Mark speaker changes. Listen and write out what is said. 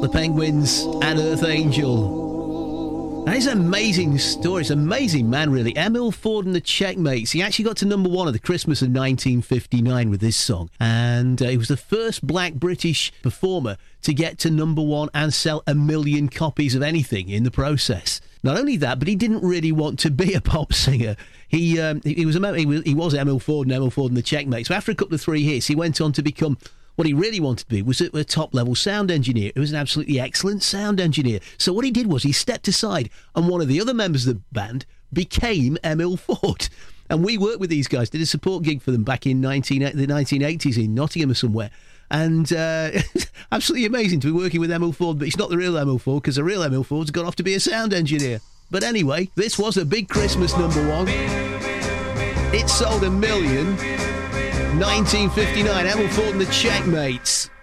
Speaker 1: The Penguins and Earth Angel. That is an amazing story. It's an amazing man, really. Emil Ford and the Checkmates. He actually got to number one at the Christmas of 1959 with this song. And he was the first black British performer to get to number one and sell 1 million copies of anything in the process. Not only that, but he didn't really want to be a pop singer. He was Emil Ford and the Checkmates. So after a couple of 3 hits, he went on to become... What he really wanted to be was a top-level sound engineer. He was an absolutely excellent sound engineer. So what he did was he stepped aside, and one of the other members of the band became Emil Ford. And we worked with these guys, did a support gig for them back in the 1980s in Nottingham or somewhere. And absolutely amazing to be working with Emil Ford, but he's not the real Emil Ford, because the real Emil Ford's gone off to be a sound engineer. But anyway, this was a big Christmas number one. It sold 1 million. 1959, Emil Ford and the Checkmates.